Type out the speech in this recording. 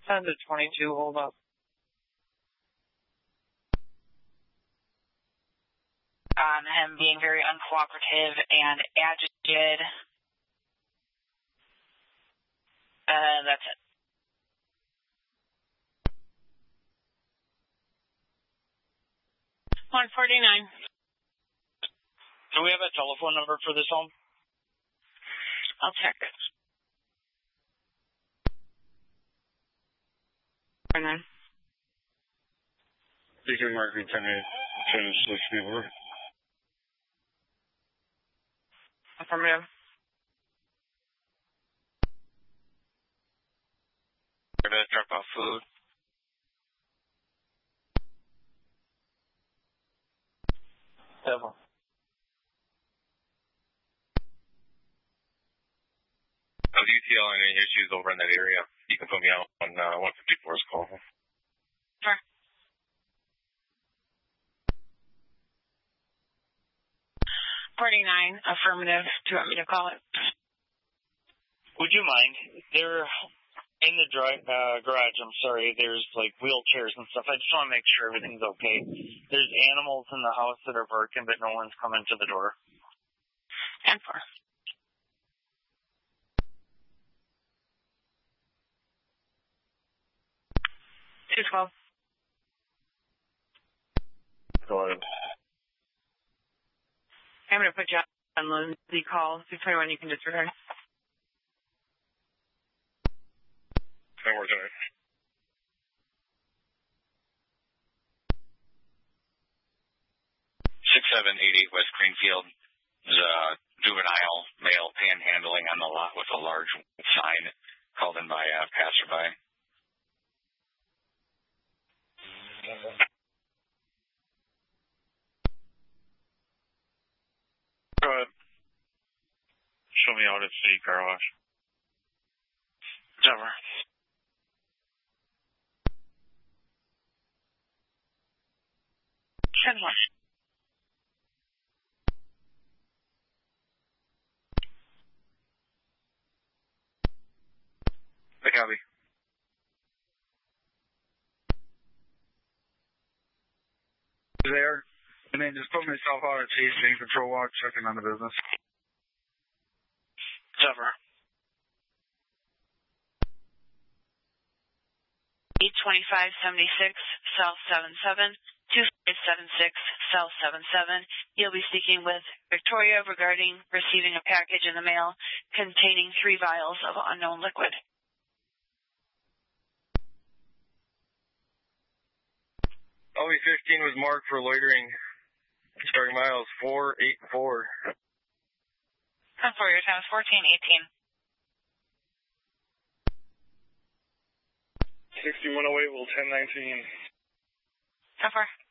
10 to 22, hold up. On him being very uncooperative and agitated. That's it. $149. Do we have a telephone number for this home? I'll check. Speaking Mark Lieutenant, 10-6 Neighbor. Affirmative. We're going to drop off food. Devil. If you feel any issues over in that area, you can put me out on 154's call. Sure. $49, affirmative. Do you want me to call it? Would you mind? They're in the garage, I'm sorry. There's like wheelchairs and stuff. I just want to make sure everything's okay. There's animals in the house that are barking, but no one's coming to the door. 10-4. $212. Go ahead. I'm going to put you on Lindsay call. 221, you can disregard. That works out. 6788 West Greenfield. There's a juvenile male panhandling on the lot with a large sign called in by a passerby. Go ahead. Show me out at City Car Wash. Never. Send one. I copy. There, and then just put myself out at Chasing Control Walk, checking on the business. Cover. 82576 South 77, 2576 South 77. You'll be speaking with Victoria regarding receiving a package in the mail containing 3 vials of unknown liquid. LV15 was marked for loitering. Starting miles 484. 10-4, your time is 14:18. 6108 will 1019. 10-4.